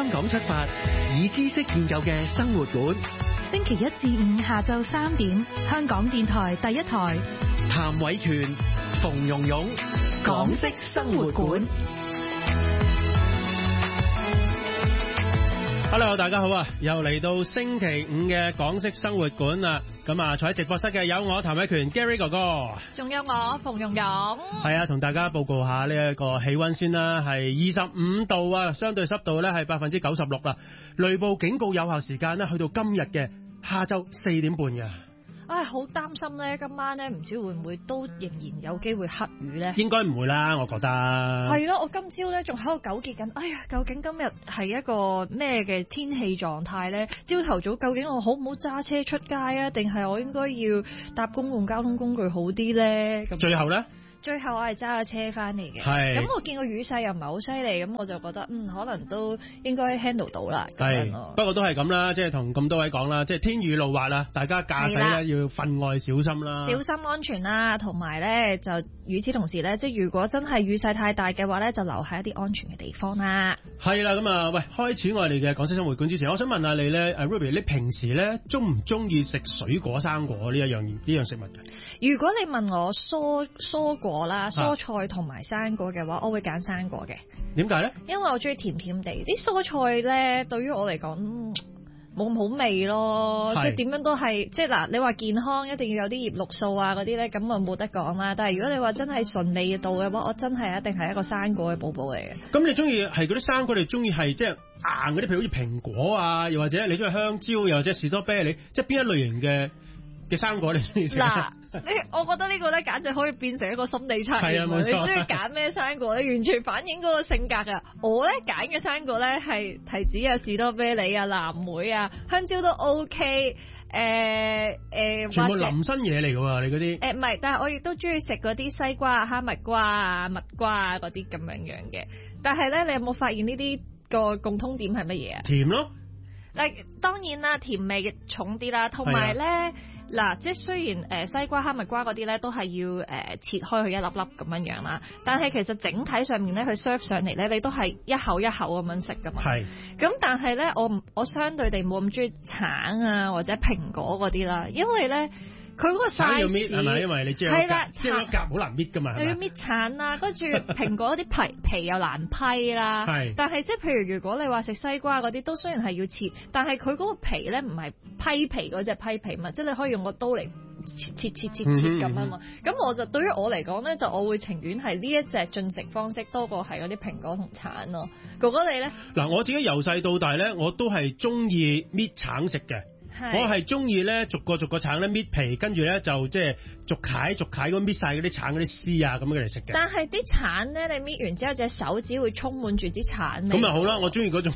香港出發，以知識建構嘅生活館。 星期一至五下晝3點，香港電台第一台。 譚偉權、馮蓉蓉，港式生活館。 Hello， 大家好啊！又嚟到星期五嘅港式生活館啦。咁啊，坐喺直播室嘅有我譚偉權 Gary 哥哥， 仲有我馮蓉蓉。 係啊，同大家報告下呢一個氣溫先啦，係25度啊，相對濕度咧係96%啦。雷暴警告有效時間咧去到今日嘅下晝4點半嘅。 唉，好擔心咧，今晚咧唔知會唔會都仍然有機會黑雨咧？ 應該唔會啦，我覺得。 係咯，我今朝咧仲喺度糾結緊，哎呀，究竟今日係一個咩嘅天氣狀態咧？朝頭早究竟我好唔好揸車出街啊？定係我應該要搭公共交通工具好啲咧？咁最後咧？ 最後我係揸咗車翻嚟嘅，咁我見個雨勢又唔係好犀利，咁我就覺得可能都應該 handle 到啦。係， 不過都係咁啦，即係同咁多位講啦，即係天雨路滑啦，大家駕駛咧要分外小心啦， 小心安全啦，同埋咧就與此同時咧，即係如果真係雨勢太大嘅話咧，就留喺一啲安全嘅地方啦。 係啦，咁啊，喂，開始我哋嘅港式生活館之前，我想問下你咧，Ruby， 你平時咧中唔中意食水果生果呢樣食物嘅？如果你問我蔬果啦，蔬菜同埋生果嘅話，我會揀生果嘅。 點解咧？因為我中意甜甜地，啲蔬菜咧對於我嚟講冇咁好味咯，即係點樣都係，即係嗱，你話健康一定要有啲葉綠素啊嗰啲咧，咁啊冇得講啦。但係如果你話真係純味道嘅話，我真係一定係一個生果嘅寶寶嚟嘅。咁你中意係嗰啲生果，你中意係即係硬嗰啲，譬如好似蘋果啊，又或者你中意香蕉，又或者士多啤梨，即係邊一類型嘅生果你中意食？ 嗱，我覺得呢個咧簡直可以變成一個心理測驗。係啊，冇錯。你中意揀咩生果咧，完全反映嗰個性格㗎。我咧揀嘅生果咧係提子啊、士多啤梨啊、藍莓啊、香蕉都 OK。 全部林身嘢嚟㗎喎，你嗰啲。 唔係，但係我亦都中意食嗰啲西瓜啊、哈密瓜啊、蜜瓜啊嗰啲咁樣嘅。但係咧，你有冇發現呢啲個共通點係乜嘢啊？ 甜咯。 嗱，當然啦，甜味嘅重啲啦，同埋咧。嗱，即係雖然西瓜、哈密瓜嗰啲咧都係要切開佢一粒粒咁樣樣啦，但係其實整體上面咧佢 serve 上嚟咧，你都係一口一口咁樣食噶嘛。係。咁但係咧，我相對地冇咁中意橙啊或者蘋果嗰啲啦，因為咧佢嗰個 size 係咪？因為你知係啦，即係一夾好難搣噶嘛。 又要搣橙啦，跟住蘋果啲皮又難批啦。係。但係即係譬如果你話食西瓜嗰啲，都雖然係要切，但係佢嗰個皮咧唔係批皮嗰隻批皮嘛，即係你可以用個刀嚟切咁啊嘛。咁我就對於我嚟講咧，就我會情願係呢一隻進食方式多過係嗰啲蘋果同橙咯。哥哥你咧？嗱， 我自己由細到大咧，我都係中意搣橙食嘅。我係中意咧逐個橙咧搣皮，跟住咧就即係逐塊咁搣晒嗰啲橙嗰啲絲啊咁樣嚟食嘅。 但係啲橙咧，你搣完之後隻手指會充滿住啲橙味。 咁啊好啦，我中意嗰種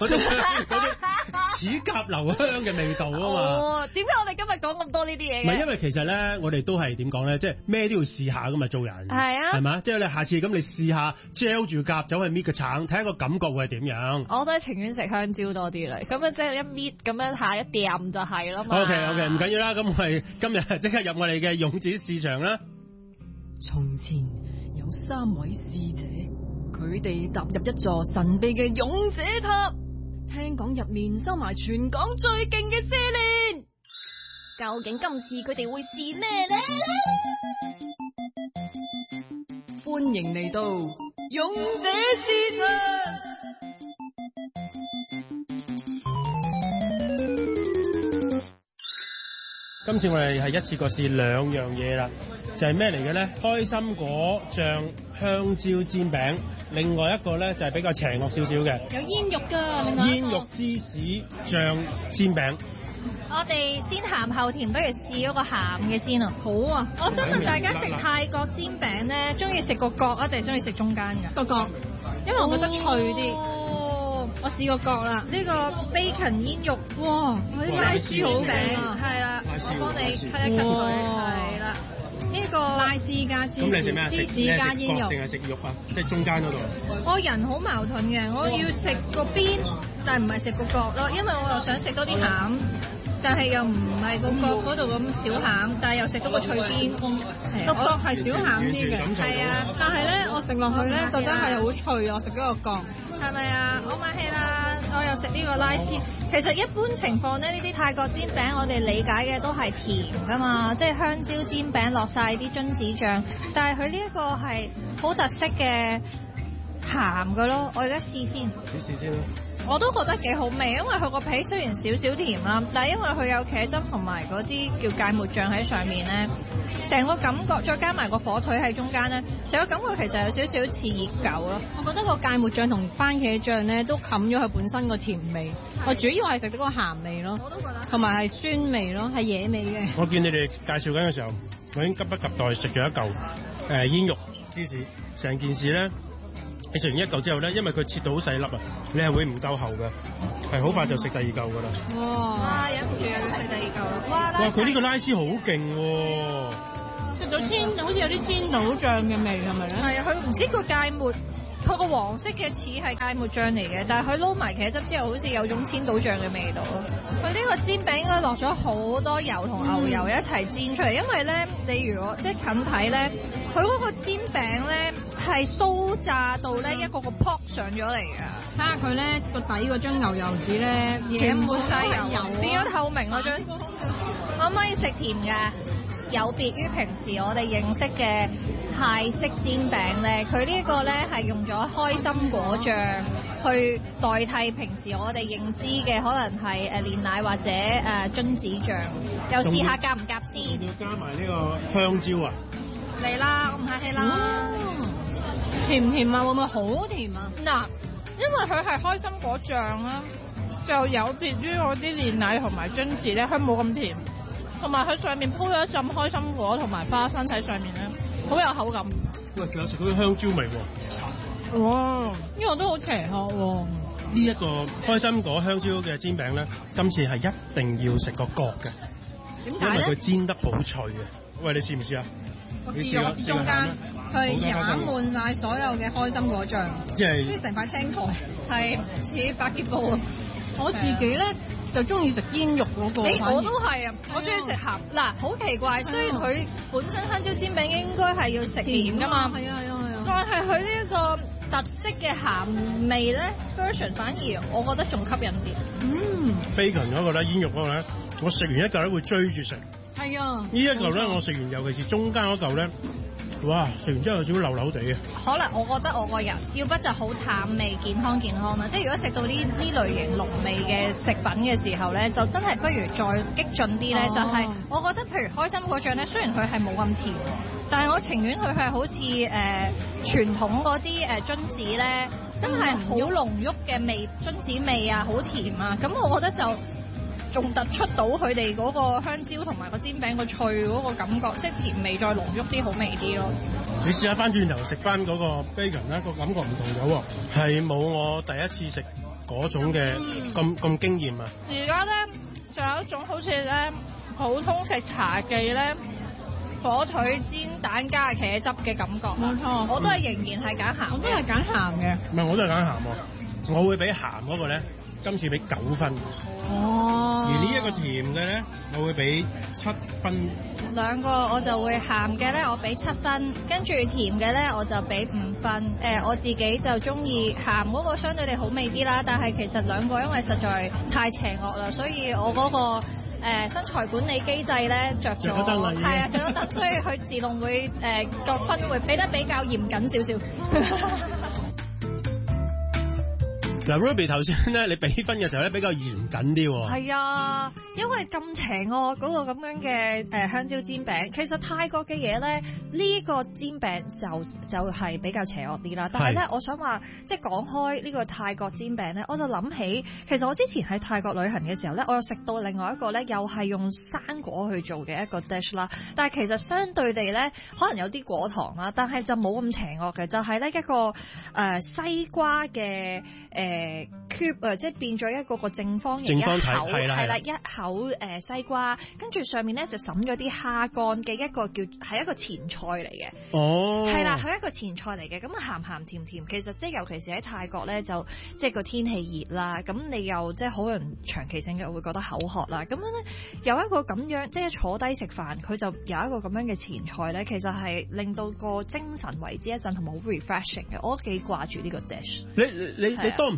齒頰留香嘅味道啊嘛。 哦，點解我哋今日講咁多呢啲嘢嘅？ 唔係因為其實咧，我哋都係點講咧，即係咩都要試下噶嘛，做人。係啊。係嘛？即係你下次咁你試下嚼住夾走去搣個橙，睇下個感覺會係點樣。 我都係情願食香蕉多啲啦。咁樣即係一搣咁樣下一掂就係啦嘛。 OK， 唔緊要啦，咁我哋今日即刻入我哋嘅勇子市場啦。 從前有3位使者，佢哋踏入一座神秘嘅勇者塔，聽講入面收埋全港最勁嘅啡練。 究竟今次佢哋會試咩呢？ 歡迎嚟到勇者市場。 今次我哋係一次過試2樣嘢啦，就係咩嚟嘅咧？開心果醬香蕉煎餅，另外一個咧就係比較邪惡少少嘅， 有煙肉㗎，另外煙肉芝士醬煎餅。 我哋先鹹後甜，不如試嗰個鹹嘅先啊！好啊！我想問大家食泰國煎餅咧，中意食個角啊，定係中意食中間㗎？個角，因為我覺得脆啲。我試過角啦，呢個 bacon 煙肉，哇！嗰啲拉絲好餅啊，係啦，我幫你 cut 一 cut 佢，係啦。呢個拉絲加芝士， 咁你食咩？ 芝士加煙肉， 定係食肉啊？即係中間嗰度。 我人好矛盾嘅，我要食個邊，但係唔係食個角咯，因為我又想食多啲餡。但係又唔係個角嗰度咁少餡，但係又食到個脆邊，個角係少餡啲嘅，係啊。但係咧，我食落去咧，覺得係好脆，我食咗個角，係咪啊？我買氣啦，我又個拉絲。其實一般情況咧，呢啲泰國煎餅我哋理解嘅都係甜㗎嘛，即係香蕉煎餅落晒啲榛子醬，但係佢呢一個係好特色嘅鹹㗎咯。我而家試先， 試先啦。 我都覺得幾好味，因為佢個皮雖然少少甜啦，但係因為佢有茄汁同埋嗰啲叫芥末醬喺上面咧，成個感覺再加埋個火腿喺中間咧，成個感覺其實有少少似熱狗咯。 我覺得個芥末醬同番茄醬咧都冚咗佢本身個甜味，我主要係食到個鹹味咯， 我都覺得， 同埋係酸味咯，係野味嘅。 我見你哋介紹緊嘅時候，我已經急不及待食咗一嚿煙肉芝士，成件事咧。你食完一嚿之後咧，因為佢切到好細粒啊，你係會唔夠喉嘅，係好快就食第二嚿噶啦。 哇！忍唔住要食第二嚿啦！哇！ 佢呢個拉絲好勁喎， 食到好似有啲千島醬嘅味係咪咧？ 係啊，佢唔知個芥末，佢個黃色嘅似係芥末醬嚟嘅，但係佢撈埋茄汁之後，好似有種千島醬嘅味道咯。佢呢個煎餅應該落咗好多油同牛油一齊煎出嚟，因為咧，你如果即係近睇咧，佢嗰個煎餅咧係酥炸到咧一個個撲上咗嚟㗎。 睇下佢咧個底嗰張牛油紙咧， 嘢滿晒油，變咗油透明嗰張。可唔可以食甜㗎？有別於平時我哋認識嘅泰式煎餅咧，佢呢個咧係用咗開心果醬去代替平時我哋認知嘅可能係煉奶或者榛子醬。又試下夾唔夾先？ 要加埋呢個香蕉啊！ 嚟啦，我唔客氣啦。 甜唔甜啊？會唔會好甜啊？ 嗱，因為佢係開心果醬啦，就有別於我啲煉奶同埋榛子咧，佢冇咁甜。同埋佢上面鋪咗一浸開心果同埋花生喺上面咧，好有口感。 喂，仲有食到啲香蕉味喎。 哇！呢個都好邪惡喎。 呢一個開心果香蕉嘅煎餅咧，今次係一定要食個角嘅， 點解因為佢咧？ 煎得好脆嘅。喂，你試唔試啊？ 我試咗中間，佢染滿晒所有嘅開心果醬， 即係啲成塊青苔， 係似百潔布啊！ 我自己咧就中意食煙肉嗰個。 我都係啊！我中意食鹹。嗱，好奇怪，雖然佢本身香蕉煎餅應該係要食甜㗎嘛， 係啊係啊係啊， 但係佢呢一個特色嘅鹹味咧 version 反而我覺得仲吸引啲。 bacon 嗰個咧，煙肉嗰個咧，我食完一嚿咧會追住食。 係啊。 呢一嚿咧，我食完，尤其是中間嗰嚿咧，哇！食完之後有少少流流地嘅。 可能我覺得我個人要不就好淡味，健康啦。即係如果食到呢類型濃味嘅食品嘅時候咧，就真係不如再激進啲咧。就係我覺得，譬如開心果醬咧，雖然佢係冇咁甜，但係我情願佢係好似傳統嗰啲榛子咧，真係好濃郁嘅味，榛子味啊，好甜啊。咁我覺得就仲突出到佢哋嗰個香蕉同埋個煎餅個脆嗰個感覺，即係甜味再濃郁啲，好味啲咯。 你試下翻轉頭食翻嗰個 bacon 咧，個感覺唔同咗喎，係冇我第一次食嗰種嘅咁驚豔啊！ 而家咧仲有一種好似咧普通食茶記咧火腿煎蛋加茄汁嘅感覺。 冇錯， 我都係仍然係揀鹹， 我都係揀鹹嘅。 唔係，我都係揀鹹喎，我會俾鹹嗰個咧，今次俾9分。 哦。 而呢一個甜嘅咧，我會俾7分。 兩個我就會鹹嘅咧，我俾7分，跟住甜嘅咧我就俾5分。我自己就中意鹹嗰個相對地好味啲啦，但係其實兩個因為實在太邪惡啦，所以我嗰個身材管理機制咧着咗，係啊，着咗燈，所以佢自動會個分會俾得比較嚴謹少少。 嗱 Ruby 頭先咧，你俾分嘅時候咧比較嚴謹啲喎。 係啊，因為咁邪惡嗰個咁樣嘅香蕉煎餅，其實泰國嘅嘢咧，呢個煎餅就係比較邪惡啲啦。但係咧，我想話即係講開呢個泰國煎餅咧，我就諗起其實我之前喺泰國旅行嘅時候咧，我又食到另外一個咧，又係用生果去做嘅一個 dish 啦。但係其實相對地咧，可能有啲果糖啦，但係就冇咁邪惡嘅，就係咧一個西瓜嘅cube 啊，即係變咗一個正方形，一口係啦，一口西瓜，跟住上面咧就揼咗啲蝦乾嘅一個係一個前菜嚟嘅。哦，係啦，係一個前菜嚟嘅。咁啊鹹鹹甜甜，其實即係尤其是喺泰國咧，就即係個天氣熱啦，咁你又即係可能長期性嘅會覺得口渴啦。咁樣咧有一個咁樣，即係坐低食飯，佢就有一個咁樣嘅前菜咧，其實係令到個精神為之一振，同埋好 refreshing 嘅。我都幾掛住呢個 dish。 你多唔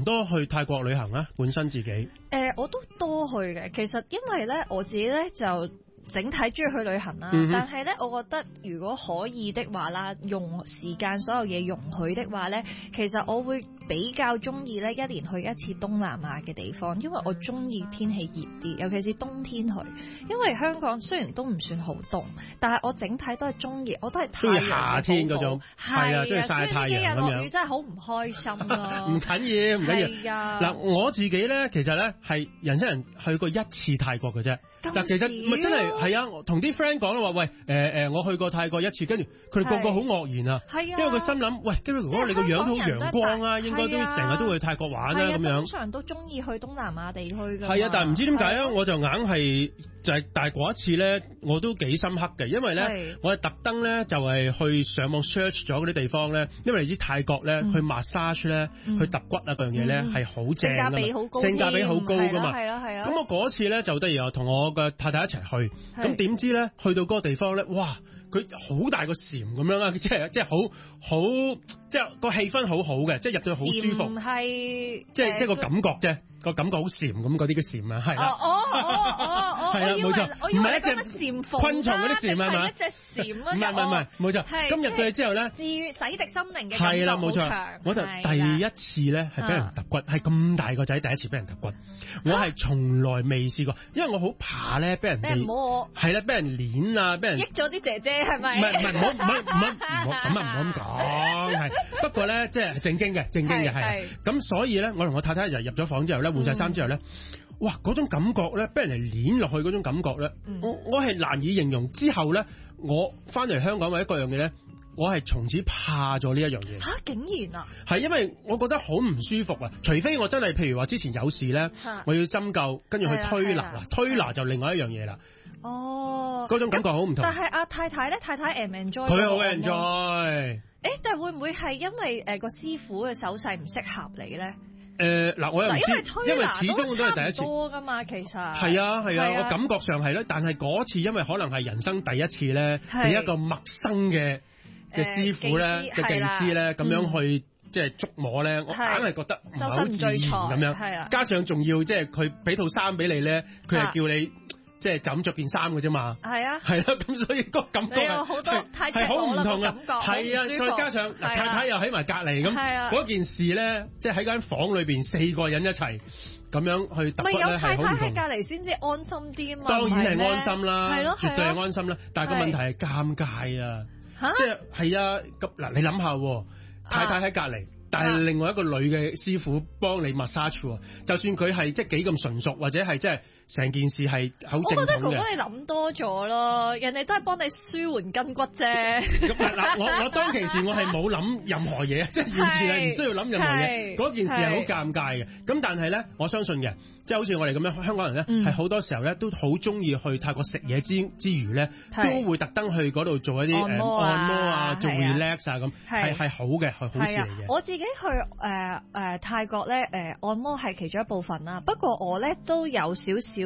唔多去泰國旅行啊？本身自己我都多去嘅。其實因為咧，我自己咧就整體中意去旅行啦，但係咧，我覺得如果可以的話啦，用時間所有嘢容許的話咧，其實我會比較中意咧一年去一次東南亞嘅地方，因為我中意天氣熱啲，尤其是冬天去。因為香港雖然都唔算好凍，但係我整體都係中意，我都係太陽夏天嗰種，係啊，中意曬太陽咁樣。所以呢幾日落雨真係好唔開心咯。唔緊要，唔緊要。嗱，我自己咧，其實咧係人生人去過一次泰國嘅啫。但其實咪真係啊！同啲 friend 講啦，話喂我去過泰國一次，跟住佢哋個個好愕然啊，因為佢心諗喂，如果你個樣都好陽光啊，應該都成日都會去泰國玩啦咁樣。通常都中意去東南亞地區㗎。 係啊，但係唔知點解啊，我就硬係但係嗰一次咧，我都幾深刻嘅，因為咧我係特登咧就係去上網 search 咗嗰啲地方咧，因為你知泰國咧去 massage 咧去揼骨啊嗰樣嘢咧係好正㗎嘛，性價比好高㗎嘛。係啊。咁我嗰次咧就得意同我嘅太太一齊去，咁點知咧去到嗰個地方咧，哇！佢好大個禪咁樣啦，即係好，即係個氣氛好好嘅，即係入到去好舒服。係即係個感覺啫，個感覺好禪咁嗰啲嘅禪啊，係啦。係啊，冇錯，唔係一隻昆蟲嗰啲禪係嘛？一隻禪啊，唔係，冇錯。咁入到去之後咧，治癒洗滌心靈嘅感覺好強。我就第一次咧係俾人揼骨，係咁大個仔第一次俾人揼骨，我係從來未試過，因為我好怕咧俾人摸，係啦，俾人捏啊，俾人益咗啲姐姐。係咪？唔係，唔好咁啊，唔好咁講。係不過咧，即係正經嘅係。咁所以咧，我同我太太入咗房之後咧，換晒衫之後咧，哇！嗰種感覺咧，俾人嚟捏落去嗰種感覺咧，我係難以形容。之後咧，我翻嚟香港或者各樣嘢咧，我係從此怕咗呢一樣嘢。嚇！竟然啊！係因為我覺得好唔舒服啊！除非我真係譬如話之前有事咧，我要針灸，跟住去推拿啦，推拿就另外一樣嘢啦。哦，嗰種感覺好唔同。但係阿太太咧，太太enjoy，佢好 enjoy。但係會唔會係因為個師傅嘅手勢唔適合你咧？嗱，我又唔知，因為始終都係第一次多㗎嘛，其實係啊，我感覺上係咧，但係嗰次因為可能係人生第一次咧，俾一個陌生嘅師傅咧嘅技師咧咁樣去即係觸摸咧，我硬係覺得唔係好自然咁樣。加上仲要即係佢俾套衫俾你咧，佢係叫你。即係就咁着件衫嘅啫嘛，係啊，係啦，咁所以個感覺係好唔同啊，係啊，再加上太太又喺埋隔離咁，嗰件事咧，即係喺間房裏邊4個人一齊咁樣去揼骨咧，係好唔同。咪有太太喺隔離先至安心啲啊嘛，當然係安心啦，係咯，絕對係安心啦。但係個問題係尷尬啊，即係係啊，咁嗱，你諗下，太太喺隔離。但係另外一個女嘅師傅幫你 massage 喎，就算佢係即係幾咁純熟，或者係即係成件事係好正統嘅。我覺得哥哥你諗多咗咯，人哋都係幫你舒緩筋骨啫。咁嗱，我當其時我係冇諗任何嘢，即係完全係唔需要諗任何嘢。嗰件事係好尷尬嘅。咁但係咧，我相信嘅，即係好似我哋咁樣香港人咧，係好多時候咧都好中意去泰國食嘢之餘咧，都會特登去嗰度做一啲按摩啊，做 relax 啊咁，係好嘅，係好事嚟嘅。我自己去泰國咧，按摩係其中一部分啦。不過我咧都有少少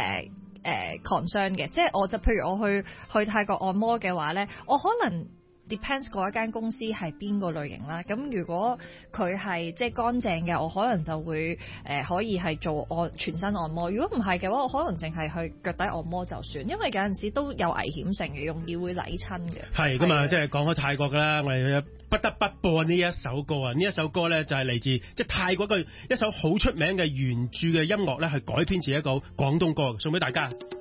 concern 嘅，即係我就譬如我去泰國按摩嘅話咧，我可能 depends 嗰一間公司係邊個類型啦。咁如果佢係即係乾淨嘅，我可能就會可以係做全身按摩。如果唔係嘅話，我可能淨係去腳底按摩就算，因為有陣時都有危險性嘅，容易會舐親嘅。係咁啊，即係講開泰國㗎啦，我哋不得不播呢一首歌啊！呢一首歌咧就係嚟自即係泰國嘅一首好出名嘅原著嘅音樂咧，係改編自一個廣東歌，送俾大家。